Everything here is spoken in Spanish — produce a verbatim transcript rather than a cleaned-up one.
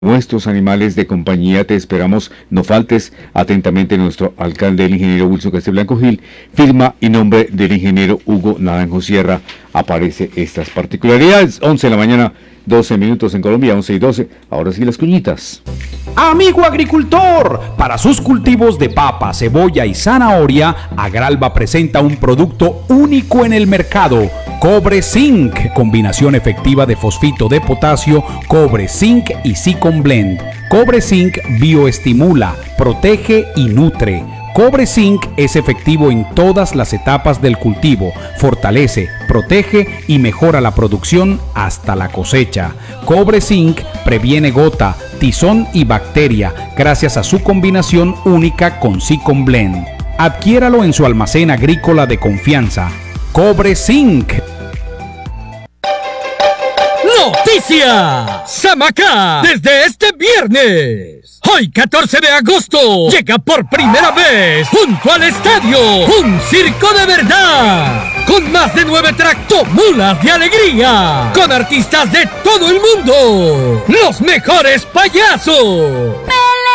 Nuestros animales de compañía, te esperamos, no faltes. Atentamente nuestro alcalde, el ingeniero Wilson Castelblanco Gil, firma y nombre del ingeniero Hugo Naranjo Sierra. Aparece estas particularidades. once de la mañana, doce minutos en Colombia, once y doce. Ahora sí las cuñitas. Amigo agricultor, para sus cultivos de papa, cebolla y zanahoria, Agralba presenta un producto único en el mercado: Cobre Zinc, combinación efectiva de fosfito de potasio, cobre, zinc y Zicon Blend. Cobre Zinc bioestimula, protege y nutre. Cobre Zinc es efectivo en todas las etapas del cultivo, fortalece, protege y mejora la producción hasta la cosecha. Cobre Zinc previene gota, tizón y bacteria gracias a su combinación única con Zicon Blend. Adquiéralo en su almacén agrícola de confianza. Cobre Zinc. ¡Noticia! ¡Samacá! Desde este viernes, hoy catorce de agosto, llega por primera vez junto al estadio un circo de verdad, con más de nueve tractomulas de alegría, con artistas de todo el mundo, los mejores payasos.